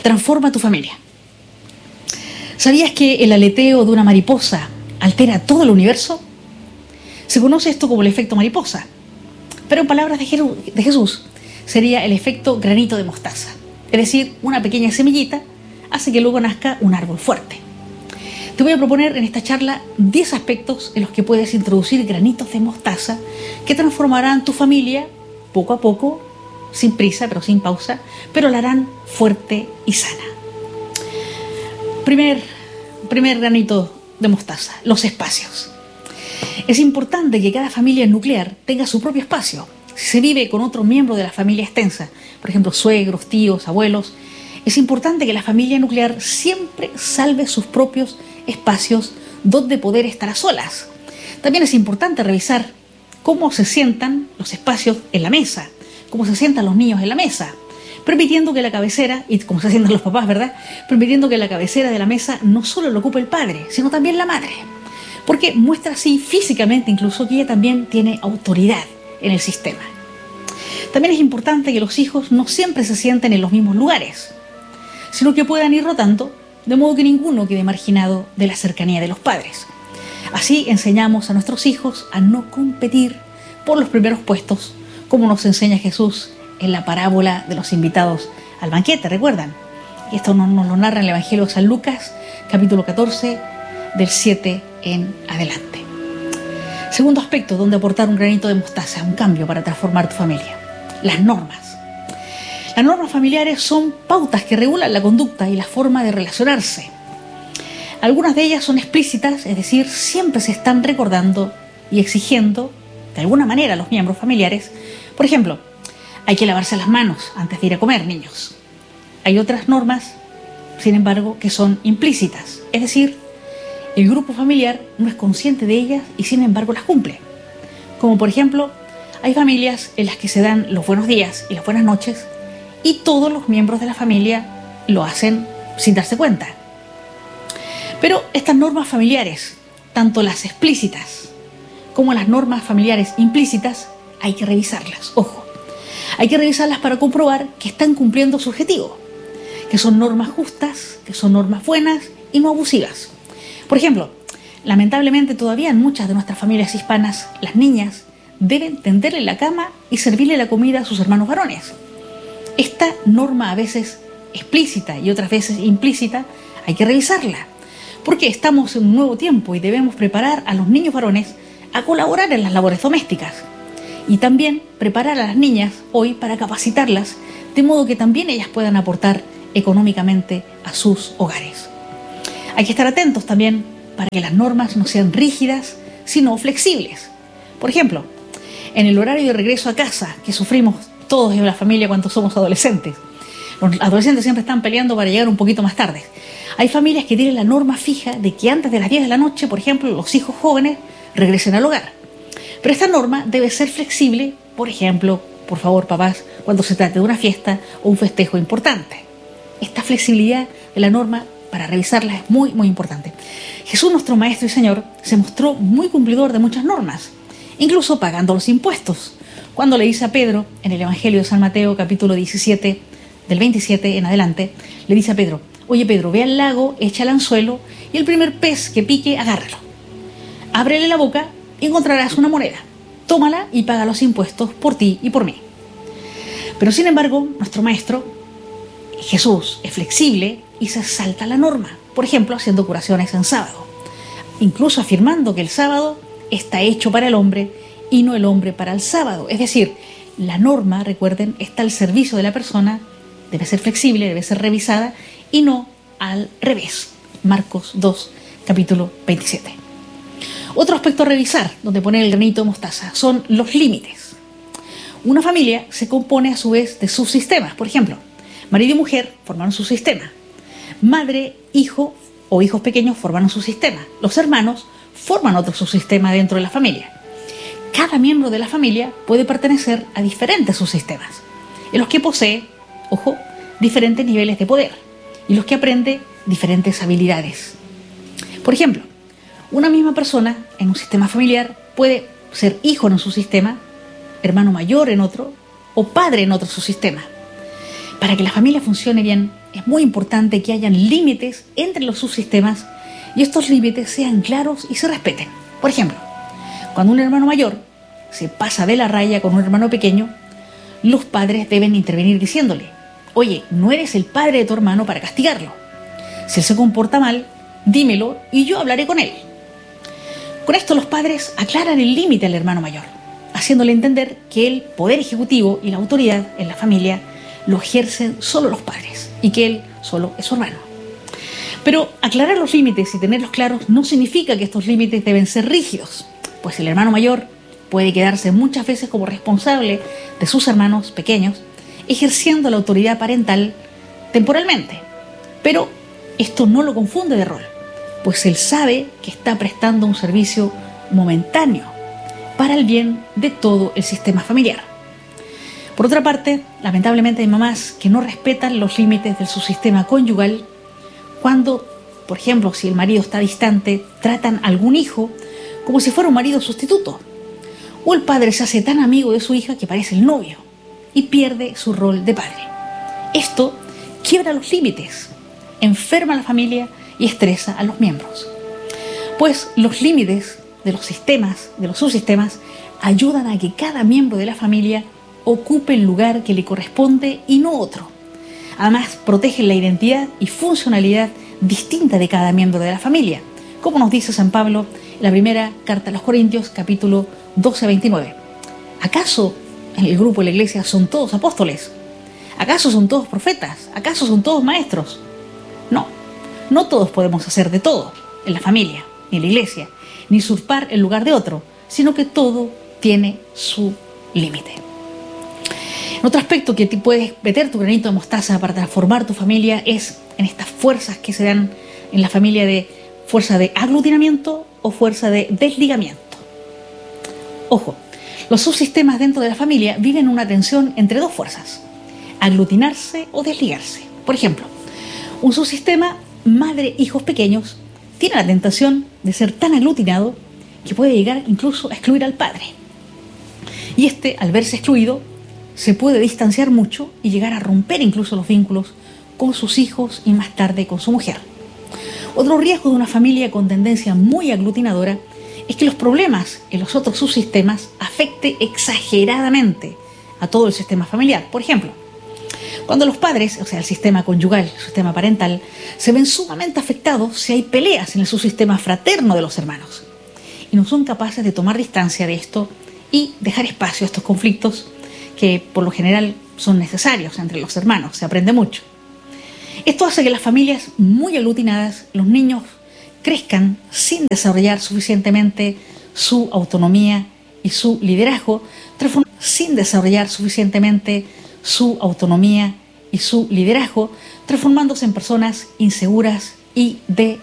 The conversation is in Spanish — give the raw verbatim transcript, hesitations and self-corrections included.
transforma tu familia. ¿Sabías que el aleteo de una mariposa altera todo el universo? Se conoce esto como el efecto mariposa, pero en palabras de Jesús sería el efecto granito de mostaza. Es decir, una pequeña semillita hace que luego nazca un árbol fuerte. Te voy a proponer en esta charla diez aspectos en los que puedes introducir granitos de mostaza que transformarán tu familia poco a poco, sin prisa pero sin pausa, pero la harán fuerte y sana. Primer, primer granito de mostaza, los espacios. Es importante que cada familia nuclear tenga su propio espacio. Si se vive con otro miembro de la familia extensa, por ejemplo suegros, tíos, abuelos, es importante que la familia nuclear siempre salve sus propios espacios donde poder estar a solas. También es importante revisar cómo se sientan los espacios en la mesa, cómo se sientan los niños en la mesa, permitiendo que la cabecera, y cómo se sientan los papás, ¿verdad? Permitiendo que la cabecera de la mesa no solo lo ocupe el padre, sino también la madre, porque muestra así físicamente incluso que ella también tiene autoridad en el sistema. También es importante que los hijos no siempre se sienten en los mismos lugares, sino que puedan ir rotando, de modo que ninguno quede marginado de la cercanía de los padres. Así enseñamos a nuestros hijos a no competir por los primeros puestos, como nos enseña Jesús en la parábola de los invitados al banquete, ¿recuerdan? Y esto nos, nos lo narra en el Evangelio de San Lucas, capítulo catorce, del siete en adelante. Segundo aspecto donde aportar un granito de mostaza, un cambio para transformar tu familia: las normas. Las normas familiares son pautas que regulan la conducta y la forma de relacionarse. Algunas de ellas son explícitas, es decir, siempre se están recordando y exigiendo de alguna manera a los miembros familiares. Por ejemplo, hay que lavarse las manos antes de ir a comer, niños. Hay otras normas, sin embargo, que son implícitas, es decir, el grupo familiar no es consciente de ellas y sin embargo las cumple. Como por ejemplo, hay familias en las que se dan los buenos días y las buenas noches y todos los miembros de la familia lo hacen sin darse cuenta. Pero estas normas familiares, tanto las explícitas como las normas familiares implícitas, hay que revisarlas, ojo. Hay que revisarlas para comprobar que están cumpliendo su objetivo, que son normas justas, que son normas buenas y no abusivas. Por ejemplo, lamentablemente todavía en muchas de nuestras familias hispanas, las niñas deben tenderle la cama y servirle la comida a sus hermanos varones. Esta norma, a veces explícita y otras veces implícita, hay que revisarla, porque estamos en un nuevo tiempo y debemos preparar a los niños varones a colaborar en las labores domésticas y también preparar a las niñas hoy para capacitarlas, de modo que también ellas puedan aportar económicamente a sus hogares. Hay que estar atentos también para que las normas no sean rígidas, sino flexibles. Por ejemplo, en el horario de regreso a casa, que sufrimos todos en la familia cuando somos adolescentes. Los adolescentes siempre están peleando para llegar un poquito más tarde. Hay familias que tienen la norma fija de que antes de las diez de la noche, por ejemplo, los hijos jóvenes regresen al hogar. Pero esta norma debe ser flexible, por ejemplo, por favor, papás, cuando se trate de una fiesta o un festejo importante. Esta flexibilidad de la norma para revisarla es muy, muy importante. Jesús, nuestro Maestro y Señor, se mostró muy cumplidor de muchas normas, incluso pagando los impuestos, cuando le dice a Pedro, en el Evangelio de San Mateo, capítulo diecisiete, del veintisiete en adelante, le dice a Pedro: oye Pedro, ve al lago, echa el anzuelo y el primer pez que pique, agárralo. Ábrele la boca y encontrarás una moneda. Tómala y paga los impuestos por ti y por mí. Pero sin embargo, nuestro Maestro, Jesús, es flexible y se salta la norma. Por ejemplo, haciendo curaciones en sábado. Incluso afirmando que el sábado está hecho para el hombre y no el hombre para el sábado. Es decir, la norma, recuerden, está al servicio de la persona, debe ser flexible, debe ser revisada y no al revés. Marcos dos, capítulo veintisiete. Otro aspecto a revisar, donde poner el granito de mostaza, son los límites. Una familia se compone a su vez de subsistemas. Por ejemplo, marido y mujer forman un subsistema. Madre, hijo o hijos pequeños forman un subsistema. Los hermanos forman otro subsistema dentro de la familia. Cada miembro de la familia puede pertenecer a diferentes subsistemas, en los que posee, ojo, diferentes niveles de poder y los que aprende diferentes habilidades. Por ejemplo, una misma persona en un sistema familiar puede ser hijo en un subsistema, hermano mayor en otro o padre en otro subsistema. Para que la familia funcione bien, es muy importante que hayan límites entre los subsistemas y estos límites sean claros y se respeten. Por ejemplo, cuando un hermano mayor se pasa de la raya con un hermano pequeño, los padres deben intervenir diciéndole: oye, no eres el padre de tu hermano para castigarlo. Si él se comporta mal, dímelo y yo hablaré con él. Con esto los padres aclaran el límite al hermano mayor, haciéndole entender que el poder ejecutivo y la autoridad en la familia lo ejercen solo los padres y que él solo es su hermano. Pero aclarar los límites y tenerlos claros no significa que estos límites deben ser rígidos, pues el hermano mayor puede quedarse muchas veces como responsable de sus hermanos pequeños, ejerciendo la autoridad parental temporalmente. Pero esto no lo confunde de rol, pues él sabe que está prestando un servicio momentáneo para el bien de todo el sistema familiar. Por otra parte, lamentablemente hay mamás que no respetan los límites del subsistema conyugal cuando, por ejemplo, si el marido está distante, tratan a algún hijo como si fuera un marido sustituto. O el padre se hace tan amigo de su hija que parece el novio y pierde su rol de padre. Esto quiebra los límites, enferma a la familia y estresa a los miembros. Pues los límites de los sistemas, de los subsistemas, ayudan a que cada miembro de la familia ocupe el lugar que le corresponde y no otro. Además, protegen la identidad y funcionalidad distinta de cada miembro de la familia, como nos dice San Pablo en la primera carta a los Corintios, capítulo doce a veintinueve. ¿Acaso en el grupo de la iglesia son todos apóstoles? ¿Acaso son todos profetas? ¿Acaso son todos maestros? No, no todos podemos hacer de todo en la familia, ni en la iglesia, ni usurpar el lugar de otro, sino que todo tiene su límite. En otro aspecto que te puedes meter tu granito de mostaza para transformar tu familia es en estas fuerzas que se dan en la familia, de fuerza de aglutinamiento o fuerza de desligamiento. Ojo, los subsistemas dentro de la familia viven una tensión entre dos fuerzas: aglutinarse o desligarse. Por ejemplo, un subsistema madre-hijos pequeños tiene la tentación de ser tan aglutinado que puede llegar incluso a excluir al padre. Y este, al verse excluido, se puede distanciar mucho y llegar a romper incluso los vínculos con sus hijos y más tarde con su mujer. Otro riesgo de una familia con tendencia muy aglutinadora es que los problemas en los otros subsistemas afecten exageradamente a todo el sistema familiar. Por ejemplo, cuando los padres, o sea, el sistema conyugal, el sistema parental, se ven sumamente afectados si hay peleas en el subsistema fraterno de los hermanos y no son capaces de tomar distancia de esto y dejar espacio a estos conflictos que por lo general son necesarios entre los hermanos, se aprende mucho. Esto hace que las familias muy aglutinadas, los niños crezcan sin desarrollar suficientemente su autonomía y su liderazgo, sin desarrollar suficientemente su autonomía y su liderazgo, transformándose en personas inseguras y de